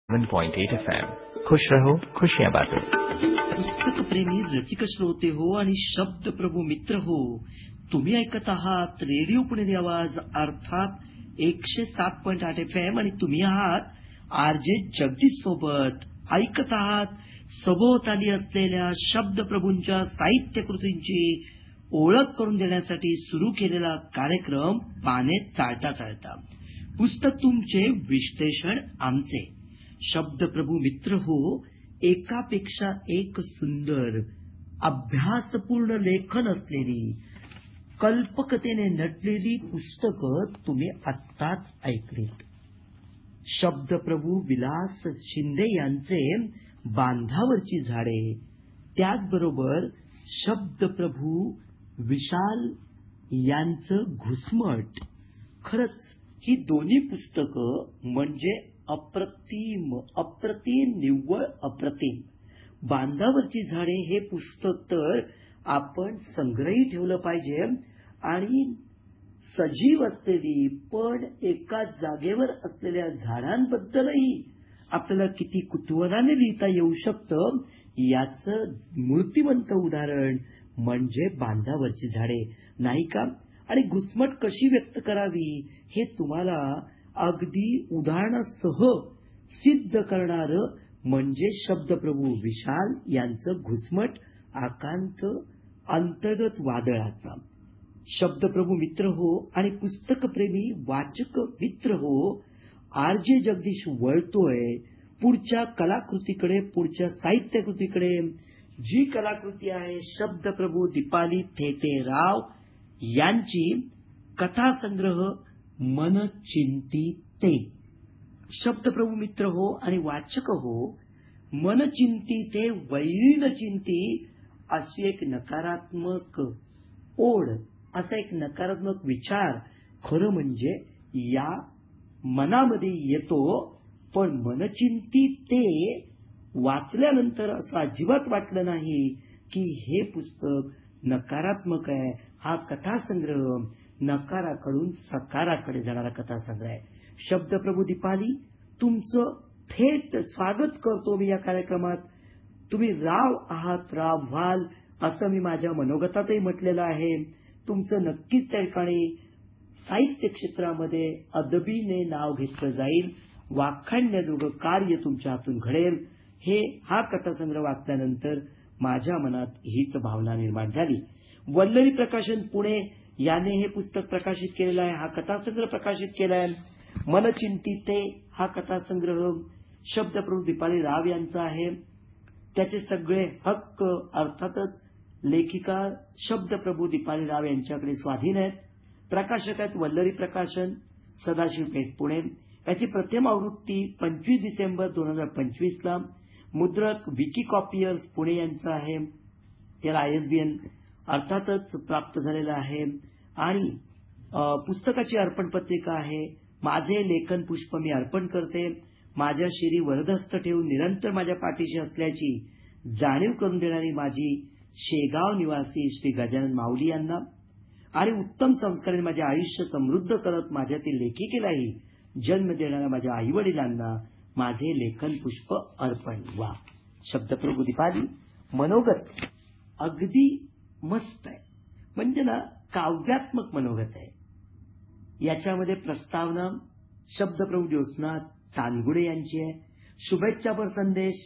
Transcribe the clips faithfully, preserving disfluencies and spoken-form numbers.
One point eight F M खुश रहो खुशियां बांटो। पुस्तक प्रेमी रसिक श्रोते हो आणि शब्द प्रभू मित्र हो, तुम्ही ऐकत आहात रेडिओ पुणेरी आवाज अर्थात एकशे सात पॉइंट आठ एफ एम आणि तुम्ही आहात आरजे जगदीश सोबत. ऐकत आहात सभोवताली असलेल्या शब्द प्रभूंच्या साहित्य कृतींची ओळख करून देण्यासाठी सुरू केलेला कार्यक्रम पाने चालता चालता. पुस्तक तुमचे, विश्लेषण आमचे. शब्दप्रभू मित्र हो, एकापेक्षा एक सुंदर अभ्यासपूर्ण लेखन असलेली कल्पकतेने नटलेली पुस्तकं तुम्ही आत्ताच ऐकलीत. शब्दप्रभू विलास शिंदे यांचे बांधावरची झाडे, त्याचबरोबर शब्दप्रभू विशाल यांचं घुसमट. खरंच ही दोन्ही पुस्तकं म्हणजे अप्रतिम अप्रतिम निव्वळ अप्रतिम. बांधावरची झाडे हे पुस्तक तर आपण संग्रही ठेवलं पाहिजे आणि सजीव असलेली पण एकाच जागेवर असलेल्या झाडांबद्दलही आपल्याला किती कुतूहलाने लिहिता येऊ शकतं याचं मूर्तिमंत उदाहरण म्हणजे बांधावरची झाडे, नाही का? आणि घुसमट कशी व्यक्त करावी हे तुम्हाला अगदी उदाहरणासह सिद्ध करणारं म्हणजे शब्दप्रभू विशाल यांचं घुसमट आकांत अंतर्गत वादळाचा. शब्दप्रभू मित्र हो आणि पुस्तकप्रेमी वाचक मित्र हो, आरजे जगदीश वळतोय पुढच्या कलाकृतीकडे, पुढच्या साहित्यकृतीकडे. जी कलाकृती आहे शब्दप्रभू दीपाली थेतेराव यांची कथासंग्रह मनचिंती ते. शब्दप्रभू मित्र हो आणि वाचक हो, मनचिंती ते वैरीण चिंती अशी एक नकारात्मक ओढ, असा एक नकारात्मक विचार खरं म्हणजे या मनामध्ये येतो. पण मनचिंती ते वाचल्यानंतर असं अजिबात वाटलं नाही की हे पुस्तक नकारात्मक आहे. हा कथासंग्रह नकाराकडून सकाराकडे जाणारा कथासंग्रह आहे. शब्दप्रभू दीपाली, तुमचं थेट स्वागत करतो मी या कार्यक्रमात. तुम्ही राव आहात, राव व्हाल असं मी माझ्या मनोगतातही म्हटलेलं आहे. तुमचं नक्कीच त्या ठिकाणी साहित्य क्षेत्रामध्ये अदबीने नाव घेतलं जाईल. वाखाणण्याजोगं कार्य तुमच्या हातून घडेल. हे हा कथासंग्रह वाचल्यानंतर माझ्या मनात हीच भावना निर्माण झाली. वल्लरी प्रकाशन पुणे याने हे पुस्तक प्रकाशित केलेलं आहे, हा कथासंग्रह प्रकाशित केला आहे. मनचिंती ते हा कथासंग्रह शब्दप्रभू दीपाली राव यांचा आहे. त्याचे सगळे हक्क अर्थातच लेखिका शब्दप्रभू दीपाली राव यांच्याकडे स्वाधीन आहेत. प्रकाशक आहेत वल्लरी प्रकाशन, सदाशिव पेठ पुणे. याची प्रथम आवृत्ती पंचवीस डिसेंबर दोन हजार पंचवीस ला मुद्रक विकी कॉपियर्स पुणे यांचं आहे. त्याला आयएसबीएन अर्थातच प्राप्त झालेलं आहे. आणि पुस्तकाची अर्पण पत्रिका आहे, माझे लेखन पुष्प मी अर्पण करते. माझ्या शिरी वरदहस्त ठेवून निरंतर माझ्या पाठीशी असल्याची जाणीव करून देणारी माझी शेगाव निवासी श्री गजानन माऊली यांना आणि उत्तम संस्काराने माझे आयुष्य समृद्ध करत माझ्यातील लेखिकेलाही जन्म देणाऱ्या माझ्या आईवडिलांना माझे लेखन पुष्प अर्पण. वा, शब्दप्रभू दीपाली मनोगत अगदी मस्त आहे, म्हणजे ना काव्यात्मक मनोगत आहे. याच्यामध्ये प्रस्तावना शब्दप्रभू ज्योत्स्ना चांदगुडे यांची आहे. शुभेच्छापर संदेश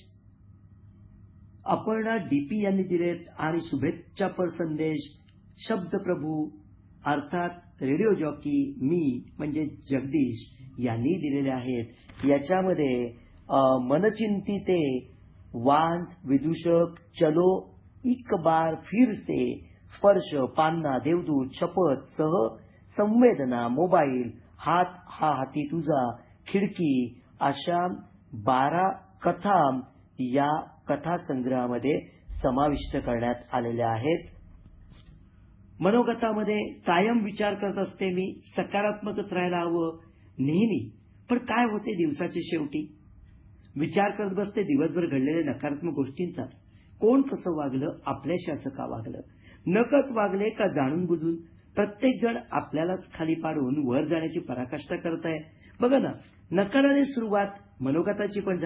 अपर्णा डीपी यांनी दिलेत आणि शुभेच्छापर संदेश शब्दप्रभू अर्थात रेडिओ जॉकी मी म्हणजे जगदीश यांनी दिलेले आहेत. याच्यामध्ये मनचिंती ते वांझ, विदूषक, चलो, एक बार फिर से, स्पर्श, पान्ना, देवदूत, शपथ, सह, संवेदना, मोबाईल, हात हा हाती तुझा, खिडकी अशा बारा कथा या कथासंग्रहामध्ये समाविष्ट करण्यात आलेल्या आहेत. मनोगतामध्ये कायम विचार करत असते मी, सकारात्मकच राहायला हवं नेहमी. पण काय होते दिवसाच्या शेवटी विचार करत बसते दिवसभर घडलेल्या नकारात्मक गोष्टींचा. कोण कसं वागलं, आपल्याशी असं का वागलं, नकळत वागले का जाणून बुजून. प्रत्येक जण आपल्यालाच खाली पाडून वर जाण्याची पराकाष्ठा करत आहे. बघा ना, नकाराने सुरुवात मनोगताची पण